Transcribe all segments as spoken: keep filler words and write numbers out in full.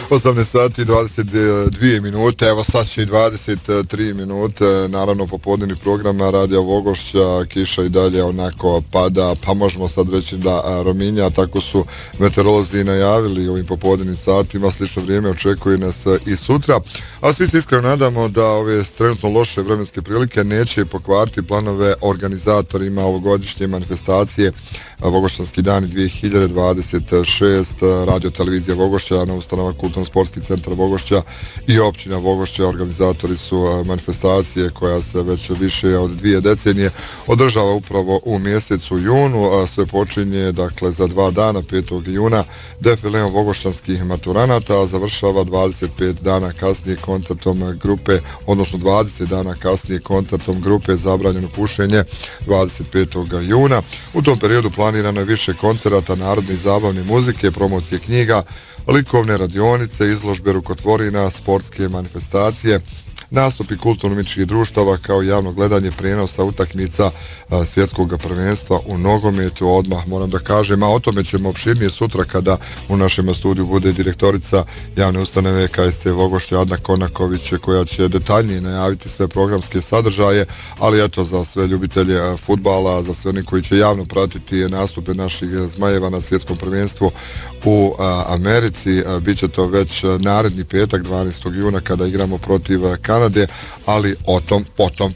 osamnaest sati i dvadeset dvije minute, evo sad će i dvadeset tri minute, naravno popodnevni program Radija Vogošća, kiša i dalje onako pada, pa možemo sad reći da rominja, tako su meteorolozi najavili ovim popodnevnim satima, slično vrijeme očekuje nas i sutra, a svi se iskreno nadamo da ove trenutno loše vremenske prilike neće pokvariti planove organizatorima ovogodišnje manifestacije Vogošćanski dani dvije hiljade dvadeset šest, Radio televizija Vogošća, na ustanova Kulturno-sportski centar Vogošća i općina Vogošća organizatori su manifestacije koja se već više od dvije decenije održava upravo u mjesecu junu, a sve počinje dakle za dva dana, petog juna defileom vogošćanskih maturanata, a završava dvadeset pet dana kasnije koncertom grupe, odnosno dvadeset dana kasnije koncertom grupe Zabranjeno pušenje dvadeset petog juna. U tom periodu planirano je više koncerata narodne i zabavne muzike, promocije knjiga, likovne radionice, izložbe rukotvorina, sportske manifestacije, nastupi kulturno-umjetničkih društava kao javno gledanje prijenosa utakmica svjetskog prvenstva u nogometu. Odmah moram da kažem, a o tome ćemo opširnije sutra kada u našem studiju bude direktorica javne ustanove K S C Vogošća Adna Konaković, koja će detaljnije najaviti sve programske sadržaje, ali eto za sve ljubitelje fudbala, za sve oni koji će javno pratiti nastupe naših zmajeva na svjetskom prvenstvu u Americi, bit će to već naredni petak dvanaestog juna kada igramo protiv Kanade, ali o tom potom.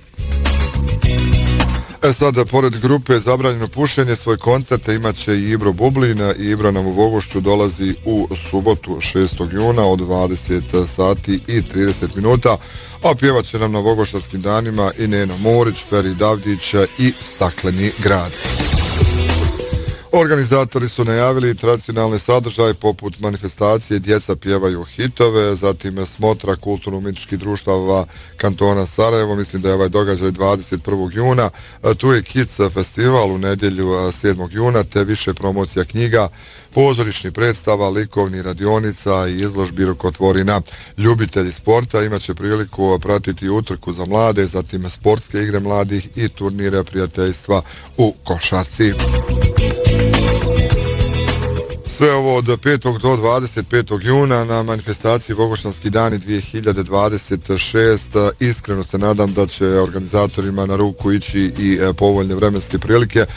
E sad, pored grupe Zabranjeno pušenje, svoje koncerte imaće i Ibro Bublin, i Ibro nam u Vogošću dolazi u subotu šestog juna od dvadeset sati i trideset minuta, a pjevat će nam na Vogošćanskim danima i Neno Morić, Feri Davdić i Stakleni grad. Organizatori su najavili tradicionalne sadržaje poput manifestacije Djeca pjevaju hitove, zatim smotra kulturno-umjetničkih društava kantona Sarajevo, mislim da je ovaj događaj dvadeset prvog juna, tu je Kids festival u nedjelju sedmog juna, te više promocija knjiga, pozorišni predstava, likovni radionica i izložbi rukotvorina. Ljubitelji sporta imaće priliku pratiti utrku za mlade, zatim sportske igre mladih i turnire prijateljstva u košarci. Sve ovo od petog do dvadeset petog juna na manifestaciji Vogošćanski dani dvije hiljade dvadeset šest. Iskreno se nadam da će organizatorima na ruku ići i povoljne vremenske prilike,